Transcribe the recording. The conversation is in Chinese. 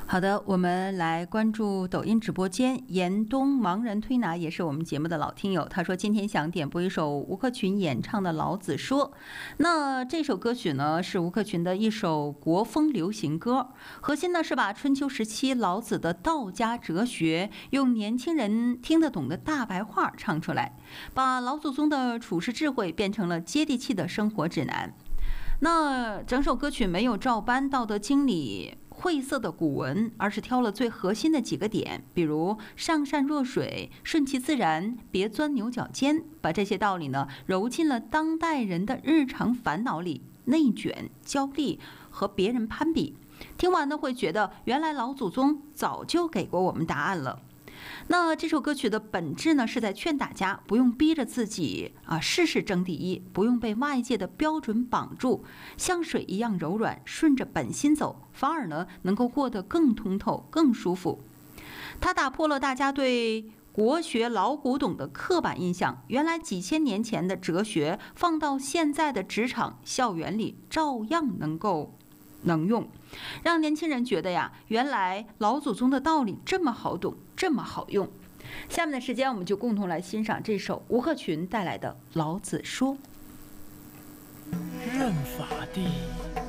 好的，我们来关注抖音直播间，严冬盲人推拿也是我们节目的老听友，他说今天想点播一首吴克群演唱的《老子说》。那这首歌曲呢是吴克群的一首国风流行歌，核心呢是把春秋时期老子的道家哲学用年轻人听得懂的大白话唱出来，把老祖宗的处世智慧变成了接地气的生活指南。那整首歌曲没有照搬《道德经》里晦涩的古文，而是挑了最核心的几个点，比如上善若水，顺其自然，别钻牛角尖，把这些道理呢揉进了当代人的日常烦恼里，内卷、焦虑和别人攀比。听完呢会觉得，原来老祖宗早就给过我们答案了。那这首歌曲的本质呢，是在劝大家不用逼着自己事事争第一，不用被外界的标准绑住，像水一样柔软，顺着本心走，反而呢能够过得更通透、更舒服。它打破了大家对国学老古董的刻板印象，原来几千年前的哲学放到现在的职场、校园里照样能用，让年轻人觉得呀，原来老祖宗的道理这么好懂，这么好用。下面的时间，我们就共同来欣赏这首吴克群带来的《老子说》。 任法地，